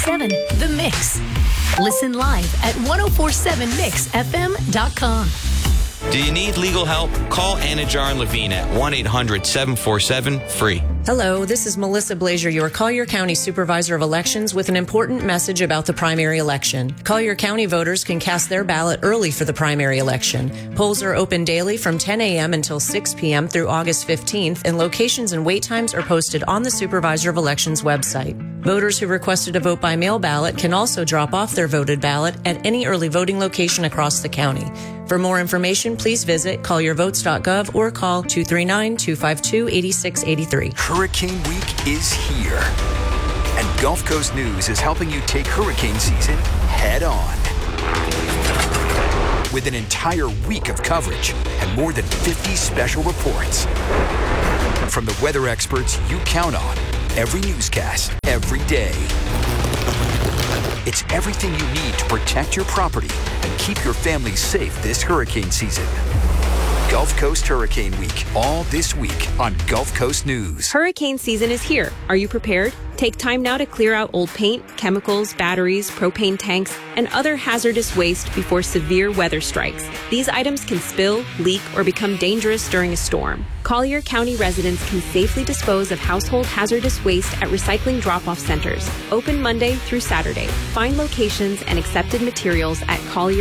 1047 The Mix. Listen live at 1047mixfm.com. Do you need legal help? Call Anajar and Levine at 1-800-747-FREE. Hello, this is Melissa Blazier, your Collier County Supervisor of Elections, with an important message about the primary election. Collier County voters can cast their ballot early for the primary election. Polls are open daily from 10 a.m. until 6 p.m. through August 15th, and locations and wait times are posted on the Supervisor of Elections website. Voters who requested a vote by mail ballot can also drop off their voted ballot at any early voting location across the county. For more information, please visit colliervotes.gov or call 239-252-8683. Hurricane Week is here, and Gulf Coast News is helping you take hurricane season head on. With an entire week of coverage and more than 50 special reports from the weather experts you count on every newscast, every day. It's everything you need to protect your property and keep your family safe this hurricane season. Gulf Coast Hurricane Week, all this week on Gulf Coast News. Hurricane season is here. Are you prepared? Take time now to clear out old paint, chemicals, batteries, propane tanks, and other hazardous waste before severe weather strikes. These items can spill, leak, or become dangerous during a storm. Collier County residents can safely dispose of household hazardous waste at recycling drop-off centers, open Monday through Saturday. Find locations and accepted materials at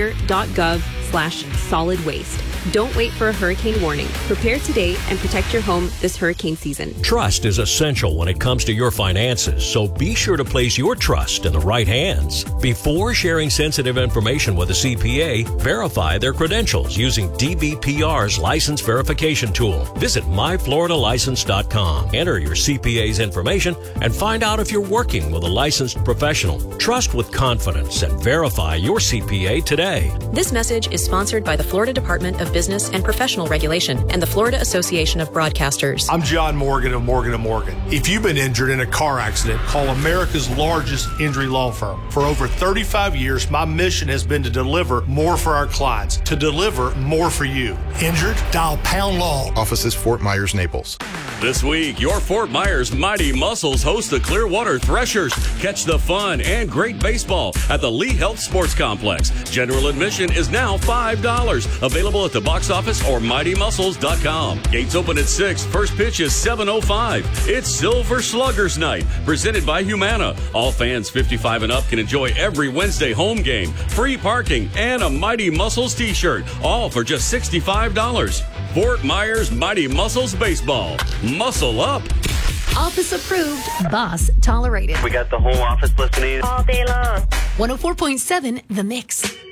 collier.gov/solid waste. Don't wait for a hurricane warning. Prepare today and protect your home this hurricane season. Trust is essential when it comes to your finances, so be sure to place your trust in the right hands. Before sharing sensitive information with a CPA, verify their credentials using DBPR's license verification tool. Visit myfloridalicense.com. Enter your CPA's information and find out if you're working with a licensed professional. Trust with confidence and verify your CPA today. This message is sponsored by the Florida Department of Business and Professional Regulation and the Florida Association of Broadcasters. I'm John Morgan of Morgan & Morgan. If you've been injured in a car accident, call America's largest injury law firm. For over 35 years, my mission has been to deliver more for our clients, to deliver more for you. Injured? Dial Pound Law. Offices Fort Myers, Naples. This week, your Fort Myers Mighty Muscles host the Clearwater Threshers. Catch the fun and great baseball at the Lee Health Sports Complex. General admission is now $5. Available at the box office or mightymuscles.com. Gates open at 6. First pitch is 7:05. It's Silver Sluggers Night, presented by Humana. All fans 55 and up can enjoy every Wednesday home game, free parking, and a Mighty Muscles t-shirt, all for just $65. Fort Myers Mighty Muscles Baseball. Muscle up. Office approved, boss tolerated. We got the whole office listening all day long. 104.7 The Mix.